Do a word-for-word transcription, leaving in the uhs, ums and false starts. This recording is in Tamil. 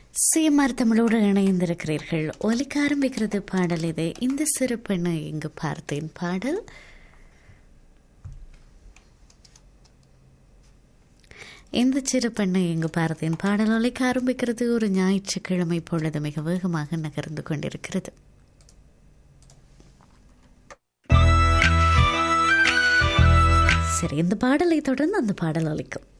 சிஎம்ஆர் தமிழோடு இணைந்திருக்கிறீர்கள். ஒலிக்க ஆரம்பிக்கிறது பாடல் இது. இந்த சிறு பெண்ணை இங்கு பார்த்தேன் பாடல். இந்த சிறு பெண்ணை இங்கு பார்த்தேன் பாடல் ஒலிக்க ஆரம்பிக்கிறது. ஒரு ஞாயிற்றுக்கிழமை பொழுது மிக வேகமாக நகர்ந்து கொண்டிருக்கிறது. சரி, இந்த பாடலை தொடர்ந்து அந்த பாடல் ஒலிக்கும்.